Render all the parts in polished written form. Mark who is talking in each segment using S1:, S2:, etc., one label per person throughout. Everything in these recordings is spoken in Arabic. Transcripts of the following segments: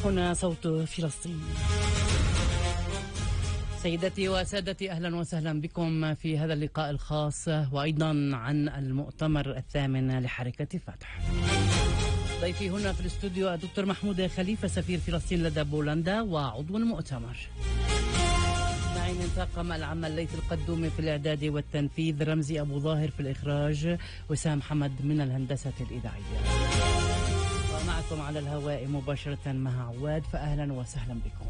S1: هنا صوت فلسطين. سيداتي وسادتي، أهلا وسهلا بكم في هذا اللقاء الخاص وأيضا عن المؤتمر الثامن لحركة فتح. ضيفي هنا في الاستوديو الدكتور محمود خليفة، سفير فلسطين لدى بولندا وعضو المؤتمر. معي من طاقم العمل ليث القدومي في الإعداد والتنفيذ، رمزي أبو ظاهر في الإخراج، وسام حمد من الهندسة الإذاعية. ومعكم على الهواء مباشرة مها عواد، فأهلا وسهلا بكم.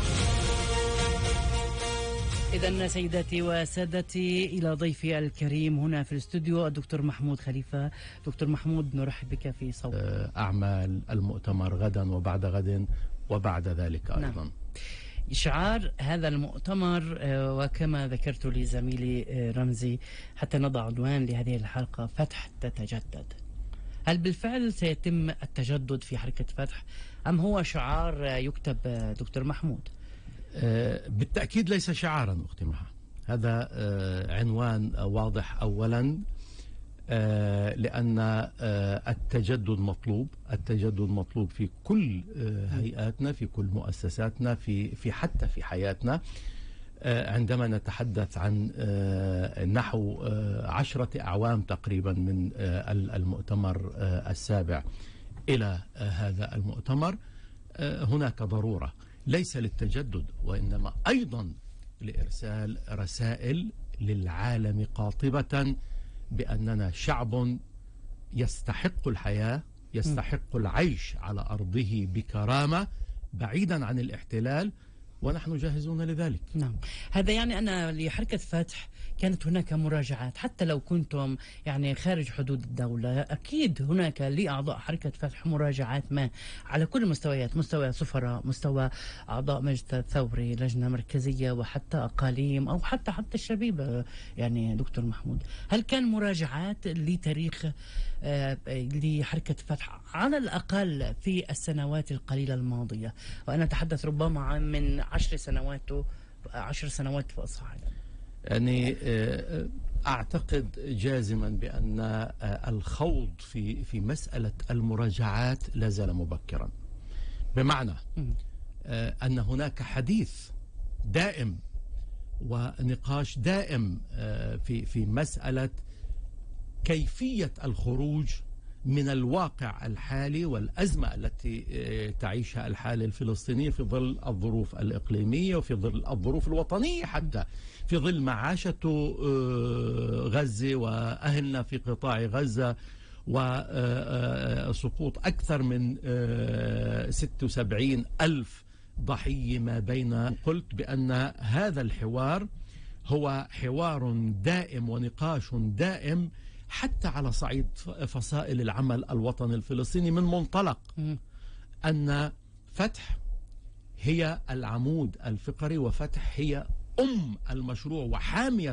S1: إذن سيداتي وسادتي، إلى ضيفي الكريم هنا في الاستوديو الدكتور محمود خليفة. دكتور محمود، نرحب بك في صوت
S2: أعمال المؤتمر غدا وبعد غد وبعد ذلك أيضا.
S1: نعم. شعار هذا المؤتمر وكما ذكرت لزميلي رمزي حتى نضع عنوان لهذه الحلقة: فتح تتجدد. هل بالفعل سيتم التجدد في حركة فتح أم هو شعار يكتب دكتور محمود؟
S2: بالتأكيد ليس شعارا أختي مها، هذا عنوان واضح أولا، لأن التجدد مطلوب. التجدد مطلوب في كل هيئاتنا، في كل مؤسساتنا، في حتى في حياتنا. عندما نتحدث عن نحو 10 أعوام تقريبا من المؤتمر السابع إلى هذا المؤتمر، هناك ضرورة ليس للتجدد وإنما أيضا لإرسال رسائل للعالم قاطبة بأننا شعب يستحق الحياة، يستحق العيش على أرضه بكرامة بعيدا عن الاحتلال، ونحن جاهزون لذلك.
S1: نعم، هذا يعني أن لحركة فتح كانت هناك مراجعات، حتى لو كنتم يعني خارج حدود الدولة، أكيد هناك لأعضاء حركة فتح مراجعات ما على كل المستويات، مستوى سفراء، مستوى أعضاء مجلس الثوري، لجنة مركزية، وحتى أقاليم، أو حتى الشبيبة. يعني دكتور محمود، هل كان مراجعات لتاريخ لحركة فتح على الأقل في السنوات القليلة الماضية؟ وأنا أتحدث ربما من 10 سنوات فأصعد.
S2: يعني أعتقد جازما بأن الخوض في مسألة المراجعات لا زال مبكرا، بمعنى أن هناك حديث دائم ونقاش دائم في مسألة كيفية الخروج من الواقع الحالي والأزمة التي تعيشها الحالة الفلسطينية في ظل الظروف الإقليمية وفي ظل الظروف الوطنية، حتى في ظل معاشة غزة وأهلنا في قطاع غزة وسقوط أكثر من 76 ألف ضحية ما بين. قلت بأن هذا الحوار هو حوار دائم ونقاش دائم حتى على صعيد فصائل العمل الوطني الفلسطيني، من منطلق أن فتح هي العمود الفقري، وفتح هي المشروع وحامية